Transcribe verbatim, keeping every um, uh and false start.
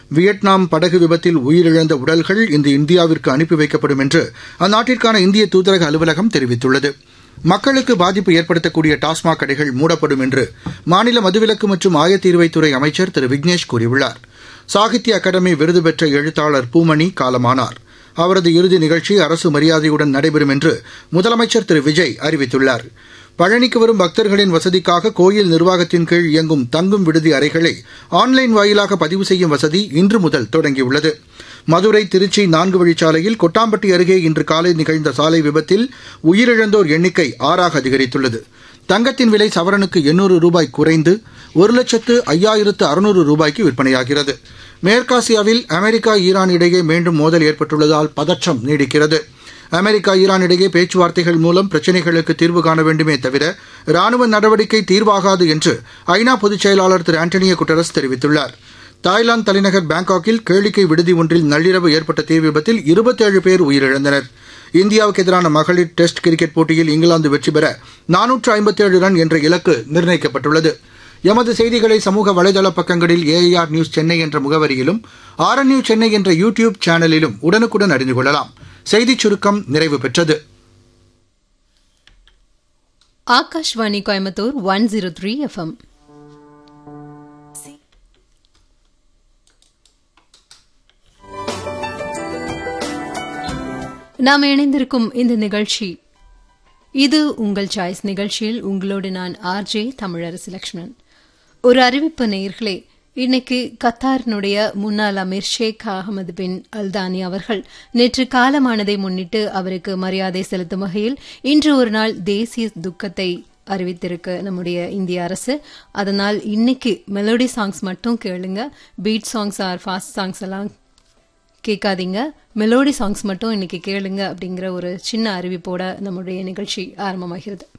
Vietnam படகு விபத்தில் உயிரிழந்த உடல்கள் இன்று இந்தியாவிற்கு அனுப்பி வைக்கப்படும் என்று அந்நாட்டிற்கான இந்திய தூதரக அலுவலகம் தெரிவித்துள்ளது. மக்களுக்கு பாதிப்பு ஏற்படுத்தக்கூடிய டாஸ்மாக் கடைகள் மூடப்படும் என்று மாநில மதுவிலக்கு மற்றும் ஆயத்தீர்வைத்துறை அமைச்சர் திரு விக்னேஷ் கூறியுள்ளார். சாகித்ய அகாடமி விருது பெற்ற எழுத்தாளர் பூமணி காலமானார். அவரது இறுதி நிகழ்ச்சி அரசு மரியாதையுடன் நடைபெறும் என்று முதலமைச்சர் திரு விஜய் அறிவித்துள்ளார். பழனிக்கு வரும் பக்தர்களின் வசதிக்காக கோயில் நிர்வாகத்தின் கீழ் இயங்கும் தங்கும் விடுதி அறைகளை ஆன்லைன் வாயிலாக பதிவு செய்யும் வசதி இன்று முதல் தொடங்கியுள்ளது. மதுரை திருச்சி நான்கு வழிச்சாலையில் கொட்டாம்பட்டி அருகே இன்று காலை நிகழ்ந்த சாலை விபத்தில் உயிரிழந்தோர் எண்ணிக்கை ஆறாக அதிகரித்துள்ளது. தங்கத்தின் விலை சவரனுக்கு எண்ணூறு ரூபாய் குறைந்து ஒரு லட்சத்து ஐயாயிரத்து அறுநூறு ரூபாய்க்கு விற்பனையாகிறது. மேற்காசியாவில் அமெரிக்கா ஈரான் இடையே மீண்டும் மோதல் ஏற்பட்டுள்ளதால் பதற்றம் நீடிக்கிறது. அமெரிக்கா ஈரான் இடையே பேச்சுவார்த்தைகள் மூலம் பிரச்சினைகளுக்கு தீர்வு காண வேண்டுமே தவிர ராணுவ நடவடிக்கை தீர்வாகாது என்று ஐநா பொதுச் செயலாளர் திரு ஆண்டனியோ குட்டரஸ் தெரிவித்துள்ளார். தாய்லாந்து தலைநகர் பாங்காக்கில் கேளிக்கை விடுதி ஒன்றில் நள்ளிரவு ஏற்பட்ட தீ விபத்தில் இருபத்தேழு பேர் உயிரிழந்தனர். இந்தியாவுக்கு எதிரான மகளிர் டெஸ்ட் கிரிக்கெட் போட்டியில் இங்கிலாந்து வெற்றி பெற நானூற்று ஐம்பத்தேழு ரன் என்ற இலக்கு நிர்ணயிக்கப்பட்டுள்ளது. எமது செய்திகளை சமூக வலைதள பக்கங்களில் ஏஐஆர் நியூஸ் சென்னை என்ற முகவரியிலும் ஆர்என்யூ சென்னை என்ற யூ டியூப் சேனலிலும் உடனுக்குடன் அறிந்து கொள்ளலாம். செய்திச் சுருக்கம் நிறைவு பெற்றது. Akashvani Coimbatore one zero three FM. நாம் இணைந்திருக்கும் இந்த நிகழ்ச்சி இது உங்கள் சாய்ஸ். நிகழ்ச்சியில் உங்களோடு நான் ஆர்ஜே தமிழரசி லட்சுமணன். ஒரு அறிவிப்பு நேயர்களே, இன்னைக்கு கத்தாரினுடைய முன்னாள் அமீர் ஷேக் அகமது பின் அல்தானி அவர்கள் நேற்று காலமானதை முன்னிட்டு அவருக்கு மரியாதை செலுத்தும் வகையில் இன்று ஒரு நாள் தேசிய துக்கத்தை அறிவித்திருக்கு நம்முடைய இந்திய அரசு. அதனால் இன்னைக்கு மெலோடி சாங்ஸ் மட்டும் கேளுங்க. Beat songs are fast songs எல்லாம் கேட்காதீங்க. மெலோடி சாங்ஸ் மட்டும் இன்னைக்கு கேளுங்க அப்படிங்கிற ஒரு சின்ன அறிவிப்போட நம்முடைய நிகழ்ச்சி ஆரம்பமாகிறது.